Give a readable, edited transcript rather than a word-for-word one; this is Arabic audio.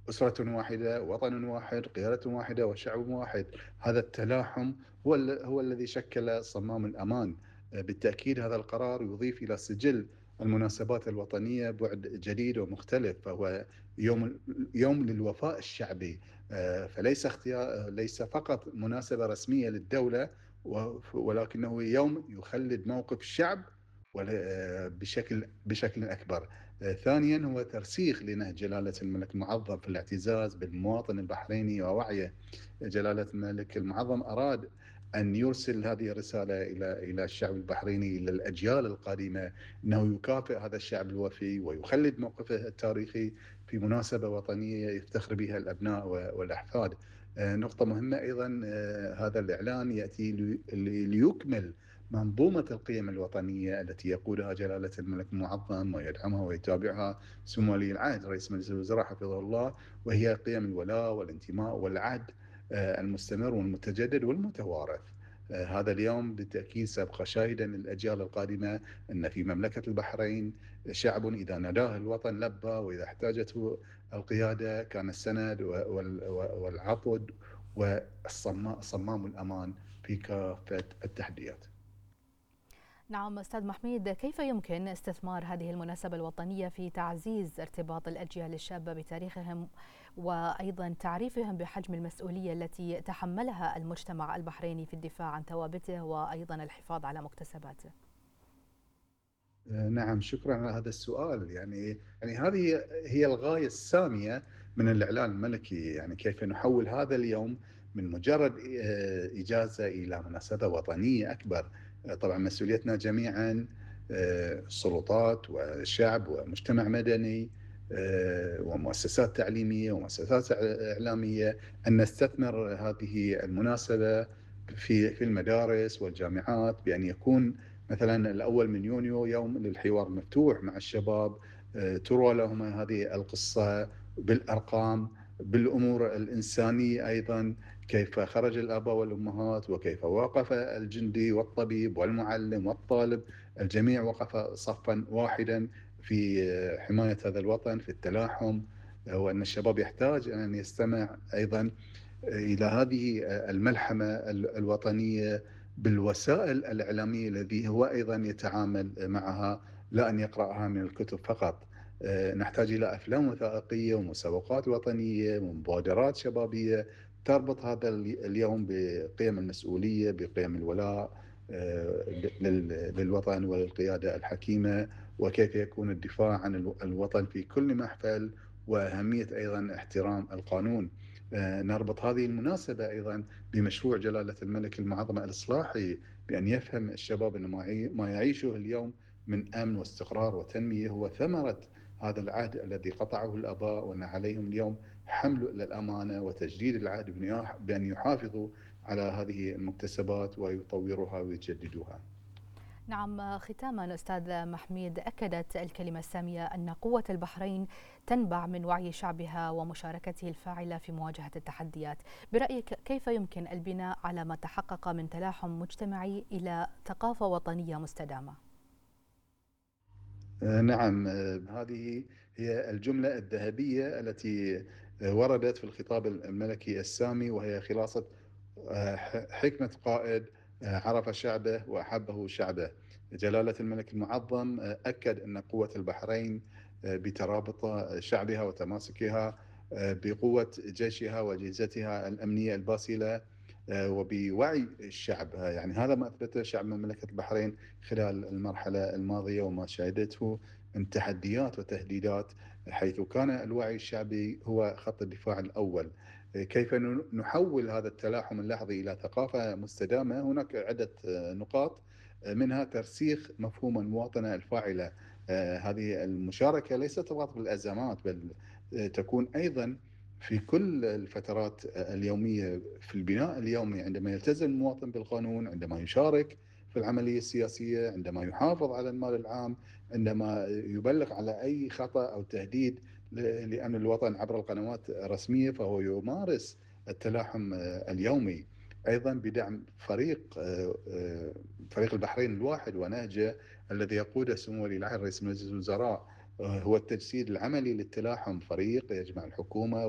أسرة واحدة، وطن واحد، قيادة واحدة، وشعب واحد. هذا التلاحم هو الذي شكل صمام الأمان. بالتأكيد هذا القرار يضيف إلى سجل المناسبات الوطنية بعد جديد ومختلف، فهو يوم للوفاء الشعبي. فليس اختيار، ليس فقط مناسبة رسمية للدولة، ولكنه يوم يخلد موقف الشعب بشكل أكبر. ثانيا هو ترسيخ لنهج جلالة الملك المعظم في الاعتزاز بالمواطن البحريني ووعيه. جلالة الملك المعظم أراد أن يرسل هذه الرسالة إلى الشعب البحريني، إلى الأجيال القادمة، أنه يكافئ هذا الشعب الوفي ويخلد موقفه التاريخي في مناسبة وطنية يفتخر بها الأبناء والأحفاد. نقطة مهمة أيضا، هذا الإعلان يأتي ليكمل منظومة القيم الوطنية التي يقودها جلالة الملك المعظم ويدعمها ويتابعها سمو ولي العهد رئيس مجلس الوزراء حفظه الله، وهي قيم الولاء والانتماء والعهد المستمر والمتجدد والمتوارث. هذا اليوم بالتأكيد سيبقى شاهدا للأجيال القادمة أن في مملكة البحرين شعب إذا ناداه الوطن لبى، وإذا احتاجته القيادة كان السند والعضد والصمام الأمان في كافة التحديات. نعم أستاذ محميد، كيف يمكن استثمار هذه المناسبة الوطنية في تعزيز ارتباط الأجيال الشابة بتاريخهم وأيضا تعريفهم بحجم المسؤولية التي تحملها المجتمع البحريني في الدفاع عن ثوابته وأيضا الحفاظ على مكتسباته؟ نعم، شكرا على هذا السؤال. يعني هذه هي الغاية السامية من الإعلان الملكي، يعني كيف نحول هذا اليوم من مجرد إجازة إلى مناسبة وطنية أكبر. طبعا مسؤوليتنا جميعا، السلطات والشعب ومجتمع مدني ومؤسسات تعليمية ومؤسسات إعلامية، أن نستثمر هذه المناسبة في المدارس والجامعات، بأن يكون مثلا الأول من يونيو يوم للحوار مفتوح مع الشباب، تروى لهم هذه القصة بالأرقام، بالأمور الإنسانية أيضا، كيف خرج الآباء والأمهات، وكيف وقف الجندي والطبيب والمعلم والطالب، الجميع وقف صفا واحدا في حماية هذا الوطن، في التلاحم. وأن الشباب يحتاج أن يستمع أيضا إلى هذه الملحمة الوطنية بالوسائل الإعلامية الذي هو أيضا يتعامل معها، لا أن يقرأها من الكتب فقط. نحتاج إلى أفلام وثائقية ومسابقات وطنية ومبادرات شبابية تربط هذا اليوم بقيم المسؤولية، بقيم الولاء للوطن وللقيادة الحكيمة، وكيف يكون الدفاع عن الوطن في كل محفل، وأهمية أيضا احترام القانون. نربط هذه المناسبة أيضا بمشروع جلالة الملك المعظم الإصلاحي، بأن يفهم الشباب أن ما يعيشه اليوم من أمن واستقرار وتنمية هو ثمرة هذا العهد الذي قطعه الآباء، وأن عليهم اليوم حمل الأمانة وتجديد العهد بأن يحافظوا على هذه المكتسبات ويطوروها ويجددوها. نعم، ختاما أستاذ محميد، أكدت الكلمة السامية أن قوة البحرين تنبع من وعي شعبها ومشاركته الفاعلة في مواجهة التحديات. برأيك كيف يمكن البناء على ما تحقق من تلاحم مجتمعي إلى ثقافة وطنية مستدامة؟ نعم، هذه هي الجملة الذهبية التي وردت في الخطاب الملكي السامي، وهي خلاصة حكمة قائد عرف شعبه وأحبه شعبه. جلالة الملك المعظم أكد أن قوة البحرين بترابط شعبها وتماسكها، بقوة جيشها وأجهزتها الأمنية الباسلة، وبوعي الشعب. يعني هذا ما أثبته شعب مملكة البحرين خلال المرحلة الماضية وما شهدته من تحديات وتهديدات، حيث كان الوعي الشعبي هو خط الدفاع الأول. كيف نحول هذا التلاحم اللحظي إلى ثقافة مستدامة؟ هناك عدة نقاط، منها ترسيخ مفهوم المواطنة الفاعلة. هذه المشاركة ليست فقط بالأزمات، بل تكون أيضا في كل الفترات اليومية في البناء اليومي، عندما يلتزم المواطن بالقانون، عندما يشارك في العملية السياسية، عندما يحافظ على المال العام، عندما يبلغ على أي خطأ أو تهديد لأمن الوطن عبر القنوات الرسمية، فهو يمارس التلاحم اليومي. أيضا بدعم فريق البحرين الواحد ونهجه الذي يقوده سمو ولي العهد رئيس مجلس الوزراء، هو التجسيد العملي للتلاحم، فريق يجمع الحكومة